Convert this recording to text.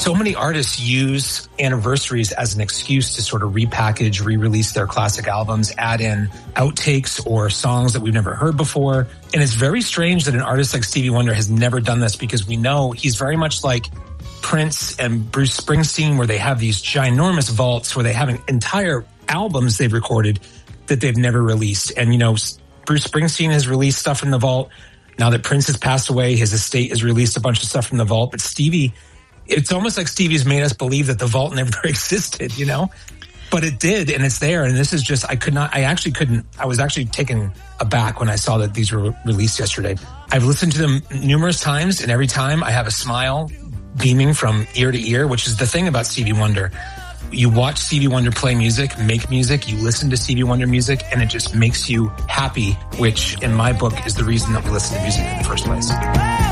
so many artists use anniversaries as an excuse to sort of repackage, re-release their classic albums, add in outtakes or songs that we've never heard before. And it's very strange that an artist like Stevie Wonder has never done this, because we know he's very much like Prince and Bruce Springsteen, where they have these ginormous vaults where they have entire albums they've recorded that they've never released. And, Bruce Springsteen has released stuff from the vault. Now that Prince has passed away, his estate has released a bunch of stuff from the vault. But Stevie, it's almost like Stevie's made us believe that the vault never existed, But it did, and it's there. And this is just, I was actually taken aback when I saw that these were released yesterday. I've listened to them numerous times, and every time I have a smile beaming from ear to ear, which is the thing about Stevie Wonder. You watch Stevie Wonder play music, make music, you listen to Stevie Wonder music, and it just makes you happy, which in my book is the reason that we listen to music in the first place.